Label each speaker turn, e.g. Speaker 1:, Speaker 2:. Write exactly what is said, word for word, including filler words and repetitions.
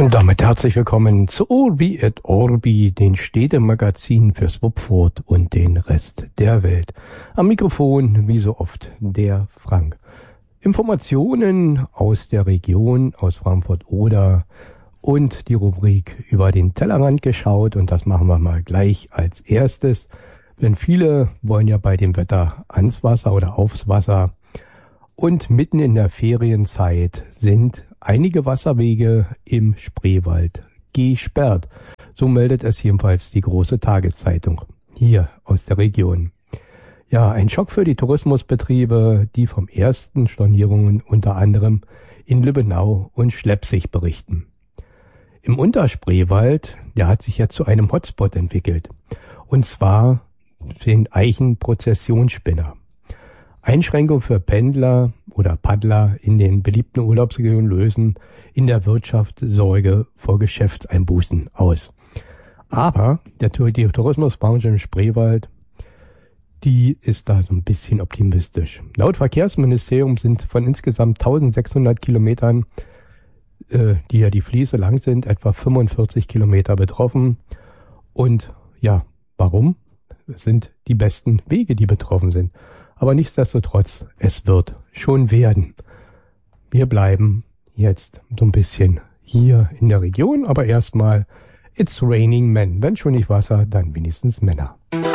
Speaker 1: Und damit herzlich willkommen zu Orbi et Orbi, den Städtemagazin für Swupfurt und den Rest der Welt. Am Mikrofon, wie so oft, der Frank. Informationen aus der Region, aus Frankfurt-Oder und die Rubrik über den Tellerrand geschaut. Und das machen wir mal gleich als erstes. Denn viele wollen ja bei dem Wetter ans Wasser oder aufs Wasser. Und mitten in der Ferienzeit sind einige Wasserwege im Spreewald gesperrt. So meldet es jedenfalls die große Tageszeitung hier aus der Region. Ja, ein Schock für die Tourismusbetriebe, die vom ersten Stornierungen unter anderem in Lübbenau und Schleppzig berichten. Im Unterspreewald, der hat sich jetzt zu einem Hotspot entwickelt. Und zwar den Eichenprozessionsspinner. Einschränkungen für Pendler oder Paddler in den beliebten Urlaubsregionen lösen in der Wirtschaft Sorge vor Geschäftseinbußen aus. Aber der, die Tourismusbranche im Spreewald, die ist da so ein bisschen optimistisch. Laut Verkehrsministerium sind von insgesamt eintausendsechshundert Kilometern, äh, die ja die Fließe lang sind, etwa fünfundvierzig Kilometer betroffen. Und ja, warum? Es sind die besten Wege, die betroffen sind. Aber nichtsdestotrotz, es wird schon werden. Wir bleiben jetzt so ein bisschen hier in der Region, aber erstmal It's Raining Men. Wenn schon nicht Wasser, dann wenigstens Männer.